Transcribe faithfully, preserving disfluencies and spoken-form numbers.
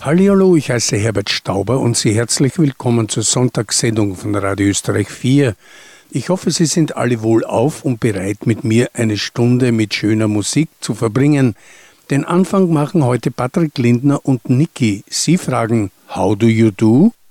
Hallihallo, ich heiße Herbert Stauber und Sie herzlich willkommen zur Sonntagssendung von Radio Österreich vier. Ich hoffe, Sie sind alle wohlauf und bereit, mit mir eine Stunde mit schöner Musik zu verbringen. Den Anfang machen heute Patrick Lindner und Niki. Sie fragen, how do you do?